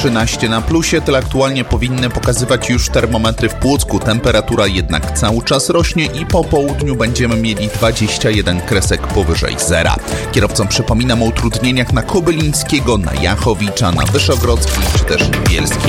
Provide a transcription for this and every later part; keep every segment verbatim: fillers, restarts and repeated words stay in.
trzynaście na plusie, tyle aktualnie powinny pokazywać już termometry w Płocku. Temperatura jednak cały czas rośnie i po południu będziemy mieli dwadzieścia jeden kresek powyżej zera. Kierowcom przypominam o utrudnieniach na Kobylińskiego, na Jachowicza, na Wyszogrodzkiej czy też Bielskiej.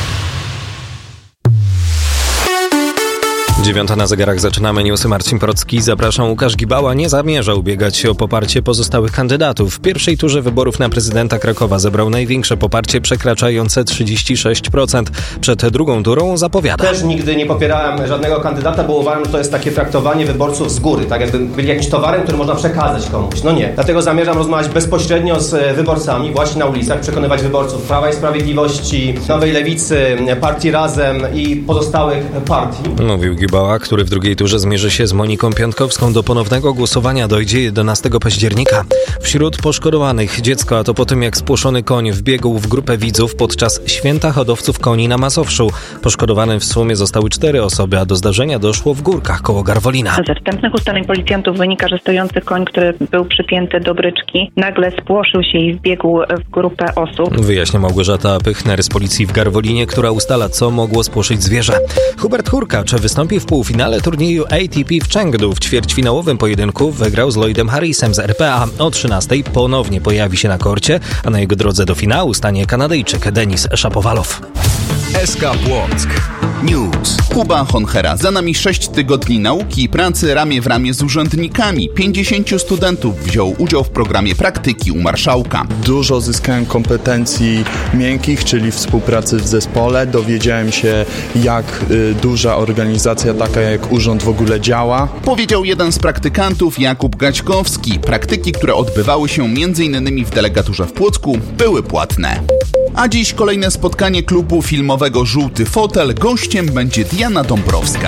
Dziewiąta na zegarach, zaczynamy newsy. Marcin Procki, zapraszam. Łukasz Gibała nie zamierza ubiegać się o poparcie pozostałych kandydatów. W pierwszej turze wyborów na prezydenta Krakowa zebrał największe poparcie, przekraczające trzydzieści sześć procent. Przed drugą turą zapowiada: Też nigdy nie popierałem żadnego kandydata, bo uważam, że to jest takie traktowanie wyborców z góry, tak jakby byli jakimś towarem, który można przekazać komuś. No nie. Dlatego zamierzam rozmawiać bezpośrednio z wyborcami, właśnie na ulicach, przekonywać wyborców Prawa i Sprawiedliwości, Nowej Lewicy, Partii Razem i pozostałych partii. Mówił Gibała, który w drugiej turze zmierzy się z Moniką Piątkowską. Do ponownego głosowania dojdzie jedenastego października. Wśród poszkodowanych dziecko, a to po tym, jak spłoszony koń wbiegł w grupę widzów podczas święta hodowców koni na Mazowszu. Poszkodowanym w sumie zostały cztery osoby, a do zdarzenia doszło w Górkach koło Garwolina. Ze wstępnych ustaleń policjantów wynika, że stojący koń, który był przypięty do bryczki, nagle spłoszył się i wbiegł w grupę osób. Wyjaśnia Małgorzata Pychner z policji w Garwolinie, która ustala, co mogło spłoszyć zwierzę. Hubert Hurkacz wystąpi w półfinale turnieju A T P w Chengdu. W ćwierćfinałowym pojedynku wygrał z Lloydem Harrisem z R P A. O trzynastej ponownie pojawi się na korcie, a na jego drodze do finału stanie Kanadyjczyk Denis Szapowalow. S K Płock News. Kuba Honchera. Za nami sześć tygodni nauki i pracy ramię w ramię z urzędnikami. pięćdziesięciu studentów wziął udział w programie praktyki u marszałka. Dużo zyskałem kompetencji miękkich, czyli współpracy w zespole. Dowiedziałem się, jak y, duża organizacja taka jak urząd w ogóle działa. Powiedział jeden z praktykantów, Jakub Gaćkowski. Praktyki, które odbywały się między innymi w delegaturze w Płocku, były płatne. A dziś kolejne spotkanie klubu filmowego Żółty Fotel. Gościem będzie Diana Dąbrowska.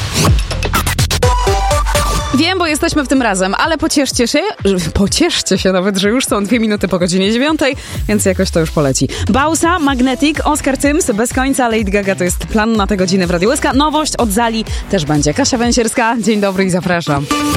Wiem, bo jesteśmy w tym razem, ale pocieszcie się, że, pocieszcie się nawet, że już są dwie minuty po godzinie dziewiątej, więc jakoś to już poleci. Bausa, Magnetic, Oscar Tyms, bez końca Lady Gaga to jest plan na tę godzinę w Radiu S K. Nowość od Zali też będzie. Kasia Węsierska, dzień dobry i zapraszam.